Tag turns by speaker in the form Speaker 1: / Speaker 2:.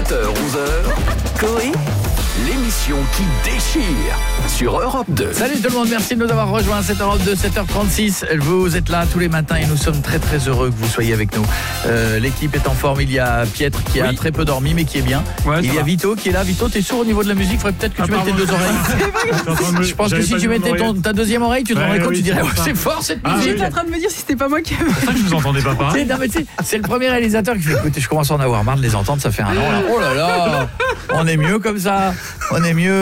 Speaker 1: 7h-11h, Coé, l'émission qui déchire sur Europe 2.
Speaker 2: Salut tout le monde, merci de nous avoir rejoints à 7h02, 7h36. Vous êtes là tous les matins et nous sommes très très heureux que vous soyez avec nous. L'équipe est en forme, il y a Pietre qui a très peu dormi mais qui est bien.
Speaker 3: Ouais,
Speaker 2: il y a Vito qui est là. Vito, t'es sourd au niveau de la musique, il faudrait peut-être que tu mettes tes deux oreilles. Je pense que si tu mettais ta deuxième oreille, tu te rendrais compte, tu dirais c'est fort cette musique.
Speaker 4: J'étais en train de me dire si c'était pas moi qui avais...
Speaker 3: C'est pour ça que je vous entendais pas parler.
Speaker 2: Non, mais c'est le premier réalisateur qui fait écoutez, je commence à en avoir marre de les entendre, ça fait un an là. Oh là là, on est mieux comme ça, on est mieux.